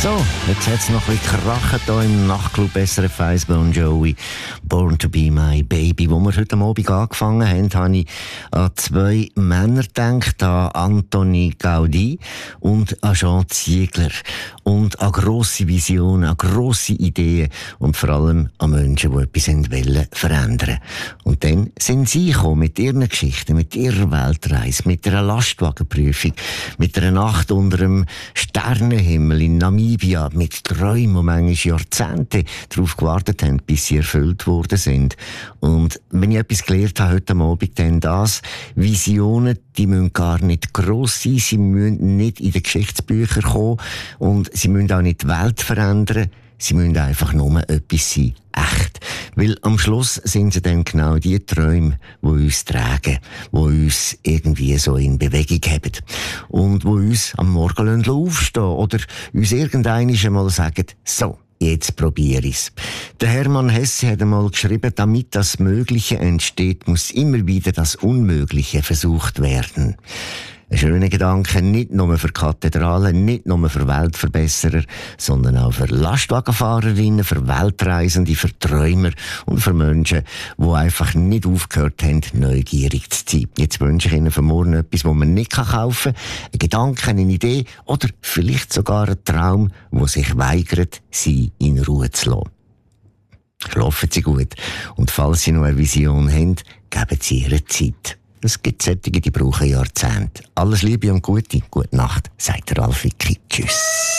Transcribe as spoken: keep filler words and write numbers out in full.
So, jetzt hat es noch ein bisschen krachen hier im Nachtclub S R F eins Bon Jovi. Born to be my baby. Wo wir heute Abend angefangen haben, habe ich an zwei Männer gedacht, an Antoni Gaudí und an Jean Ziegler. Und an grosse Visionen, an grosse Ideen und vor allem an Menschen, die etwas wollen verändern. Und dann sind sie gekommen mit ihren Geschichten, mit ihrer Weltreise, mit einer Lastwagenprüfung, mit einer Nacht unter einem Sternenhimmel in Namibia, mit Träumen, die manchmal Jahrzehnte darauf gewartet haben, bis sie erfüllt worden sind. Und wenn ich etwas gelernt habe heute Abend, dann das: Visionen, die müssen gar nicht gross sein, sie müssen nicht in den Geschichtsbüchern kommen und sie müssen auch nicht die Welt verändern. Sie müssen einfach nur etwas sein, echt. Weil am Schluss sind sie dann genau die Träume, die uns tragen, die uns irgendwie so in Bewegung haben. Und die uns am Morgen aufstehen lassen oder uns irgendwann einmal sagen, so, jetzt probiere ich's. Der Hermann Hesse hat einmal geschrieben, damit das Mögliche entsteht, muss immer wieder das Unmögliche versucht werden. Ein schöner Gedanke, nicht nur für Kathedralen, nicht nur für Weltverbesserer, sondern auch für Lastwagenfahrerinnen, für Weltreisende, für Träumer und für Menschen, die einfach nicht aufgehört haben, neugierig zu sein. Jetzt wünsche ich Ihnen für morgen etwas, das man nicht kaufen kann. Ein Gedanke, eine Idee oder vielleicht sogar ein Traum, der sich weigert, Sie in Ruhe zu lassen. Schlafen Sie gut. Und falls Sie noch eine Vision haben, geben Sie ihre Zeit. Es gibt solche, die brauchen Jahrzehnte. Alles Liebe und Gute. Gute Nacht, sagt der Ralf Wicki. Tschüss.